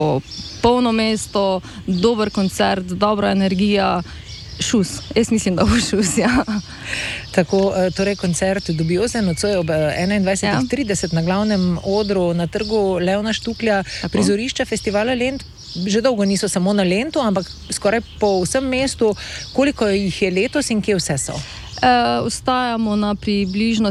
polno mesto, dober koncert, dobra energija, šus. Jaz mislim, da bo šus, ja. Tako, torej koncert Dubioze nocoj ob 21:30 na glavnem odru na trgu Leona Štuklja. Tako. Prizorišča festivala Lent že dolgo niso samo na Lentu, ampak skoraj po vsem mestu. Koliko jih je letos in kje vse so? Ostajamo na približno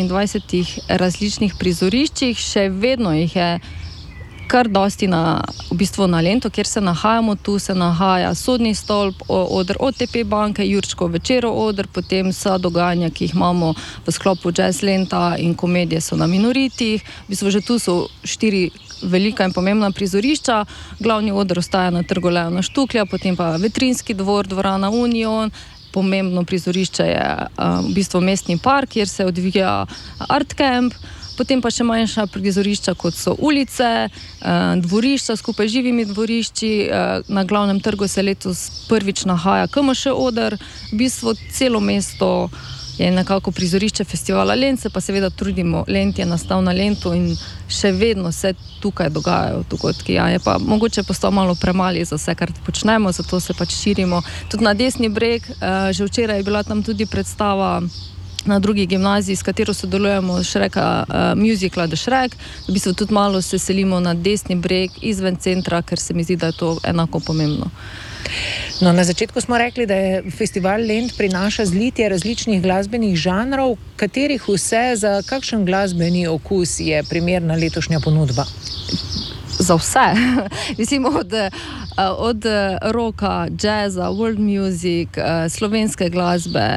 27 različnih prizoriščih, še vedno jih je kar dosti v bistvu na Lentu, kjer se nahajamo. Tu se nahaja Sodni stolp, oder OTP banke, Jurčkov večerov oder, potem vsa dogajanja, ki jih imamo v sklopu Jazz Lenta in komedije so na Minoritih. V bistvu že tu so 4 velika in pomembna prizorišča. Glavni oder ostaja na trgu Leona Štuklja, potem pa Vetrinski dvor, dvorana Union. Pomembno prizorišče je v bistvu Mestni park, kjer se odvija Art Camp. Potem pa še manjša prizorišča, kot so ulice, dvorišča skupaj z živimi dvorišči. Na glavnem trgu se letos prvič nahaja KMŠ oder. V bistvu celo mesto je nekako prizorišče festivala Lent, se pa seveda trudimo. Lent je nastal na Lentu in še vedno se tukaj dogajajo dogodki. Ja, je pa mogoče postal malo premali za vse, kar počnemo, zato se pač širimo. Tudi na Desni breg, že včeraj je bila tam tudi predstava na drugi gimnaziji, s katero sodelujemo musicala The Shrek. V bistvu tudi malo se selimo na Desni breg izven centra, ker se mi zdi, da je to enako pomembno. No, na začetku smo rekli, da je festival Lent prinaša zlitje različnih glasbenih žanrov. Katerih vse, za kakšen glasbeni okus je primerna letošnja ponudba? Za vse. Mislim, od rocka, jazza, world music, slovenske glasbe,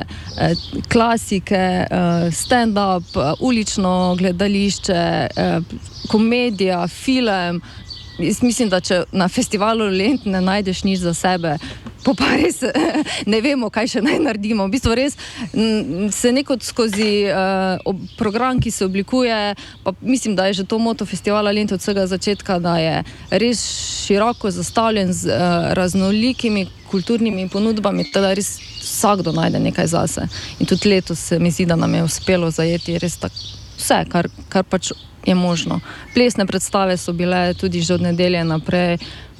klasike, stand-up, ulično gledališče, komedija, film. Jaz mislim, da če na festivalu Lent ne najdeš nič za sebe, pa res ne vemo, kaj še naj naredimo. V bistvu res se nekot skozi program, ki se oblikuje, pa mislim, da je že to moto festivala Lent od vsega začetka, da je res široko zastavljen z raznolikimi kulturnimi ponudbami, da res vsakdo najde nekaj zase. In tudi letos se mi zdi, da nam je uspelo zajeti res vse, kar pač je možno. Plesne predstave so bile tudi že od nedelje naprej.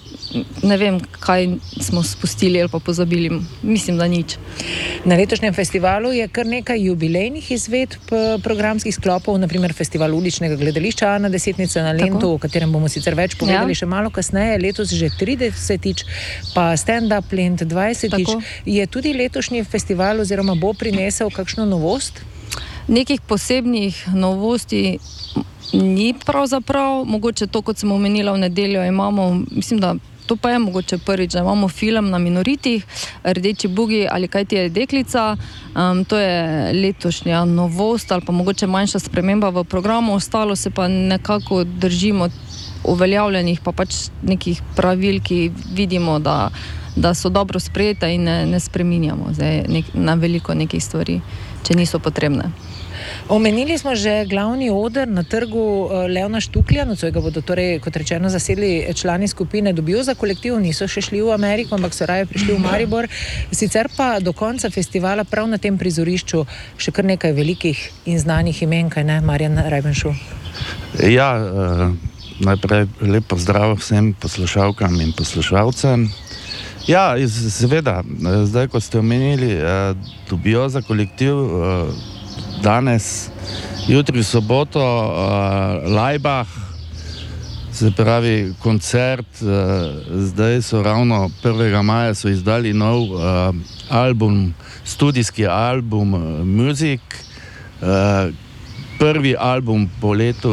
Ne vem, kaj smo spustili ali pa pozabili. Mislim, da nič. Na letošnjem festivalu je kar nekaj jubilejnih izvedb programskih sklopov, naprimer festival uličnega gledališča Ana Desetnica na Lentu, o katerem bomo sicer več povedali še malo kasneje. Letos že 30-tič, pa stand-up Lent 20-tič. Je tudi letošnji festival oziroma bo prinesel kakšno novost? Nekih posebnih novosti ni pravzaprav. Mogoče to, kot sem omenila v nedeljo, imamo, mislim, da to pa je mogoče prvič, da imamo film na Minoritih, Rdeči bugi ali Kaj ti je deklica. To je letošnja novost ali pa mogoče manjša sprememba v programu. Ostalo se pa nekako držimo uveljavljenih pa pač nekih pravil, ki vidimo, da so dobro sprejete in ne spreminjamo na veliko nekih stvari, če niso potrebne. Omenili smo že glavni oder na trgu Leona Štuklja. Nocoj ga bodo torej, kot rečeno, zasedli člani skupine Dubioza kolektiv. Niso še šli v Ameriko, ampak so raje prišli v Maribor. Sicer pa do konca festivala prav na tem prizorišču še kar nekaj velikih in znanih imen, kaj ne, Marjan Rajbenšu? Ja, najprej lep pozdrav vsem poslušalkam in poslušalcem. Ja, seveda, zdaj, ko ste omenili Dubioza kolektiv, danes, jutri v soboto, Laibach, se pravi koncert, zdaj so ravno 1. maja so izdali nov album, studijski album Music, prvi album po letu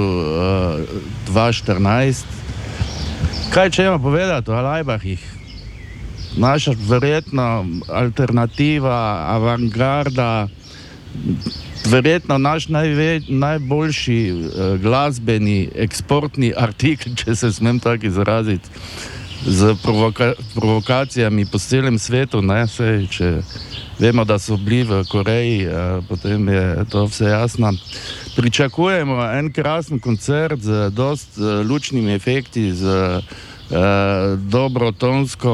2014. Kaj čemo povedati o Laibachih? Naša verjetno alternativa, avantgarda, verjetno naš najboljši glasbeni eksportni artikel, če se smem tako izraziti, z provokacijami po celem svetu, ne, sej, če vemo, da so bili v Koreji, potem je to vse jasno. Pričakujemo en krasen koncert z dost lučnimi efekti, z dobro tonsko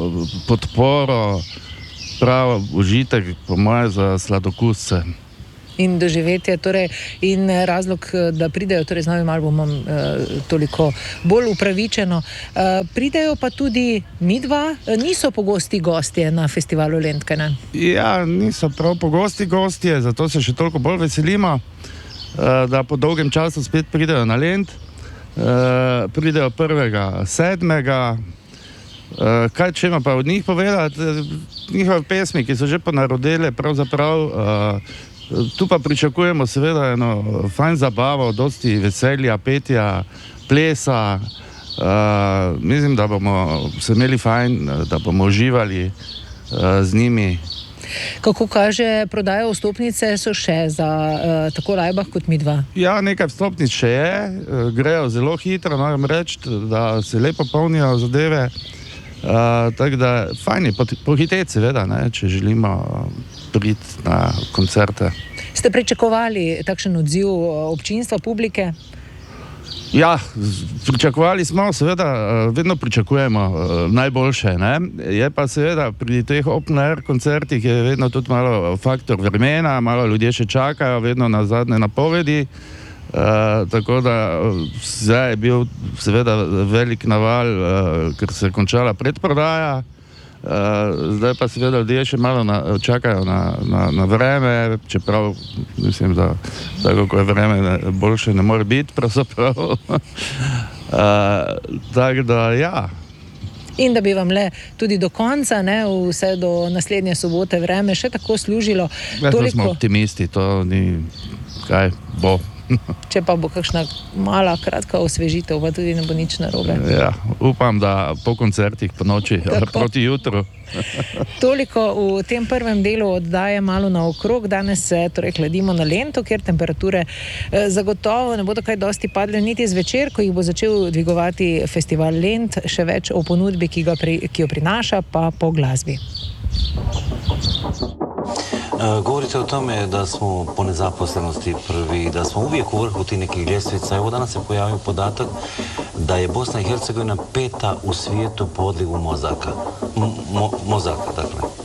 podporo, prav užitek po moje za sladokusce. In doživetje, torej, in razlog, da pridejo torej, z novim albumom toliko bolj upravičeno. Pridejo pa tudi midva, niso pogosti gostje na festivalu Lent, kaj ne? Ja, niso prav pogosti gostje, zato se še toliko bolj veselimo, da po dolgem času spet pridejo na Lent. Pridejo 1.7. Kaj če ima pa od njih povedati? Njihove pesmi, ki so že ponarodile, pravzaprav tu pa pričakujemo seveda eno fajn zabavo, dosti veselja, petja, plesa. Mislim, da bomo se imeli fajn, da bomo uživali z njimi. Kako kaže, prodaja vstopnice so še za tako Laibach kot midva? Ja, nekaj vstopnic še je, grejo zelo hitro, moram reči, da se lepo polnijo zadeve. Tako da fajn je pohiteti seveda, če želimo priti na koncerte. Ste pričakovali takšen odziv občinstva, publike? Ja, pričakovali smo, seveda, vedno pričakujemo najboljše, ne? Je pa seveda pri teh open air koncertih je vedno tudi malo faktor vremena, malo ljudje še čakajo, vedno na zadnje napovedi, tako da zdaj je bil seveda velik naval, ker se je končala predprodaja, zdaj pa seveda ljudje še malo čakajo na vreme, čeprav mislim, da tako, ko je vreme, boljše ne more biti pravzaprav. Tako da, ja. In da bi vam le tudi do konca, vse do naslednje sobote vreme še tako služilo. To smo optimisti, to ni kaj bo. Če pa bo kakšna mala, kratka osvežitev, pa tudi ne bo nič narobe. Ja, upam, da po koncertih po noči, proti jutru. Toliko v tem prvem delu oddaje Malo naokrog. Danes se torej hladimo na Lentu, kjer temperature zagotovo ne bodo kaj dosti padle niti zvečer, ko jih bo začel dvigovati festival Lent. Še več o ponudbi, ki jo prinaša, pa po glasbi. Govorite o tome da smo po nezaposlenosti prvi, da smo uvijek u vrhu tih nekih ljestvica. Evo danas se pojavio podatak da je Bosna i Hercegovina 5. u svijetu po odlivu mozaka. Mozaka, dakle.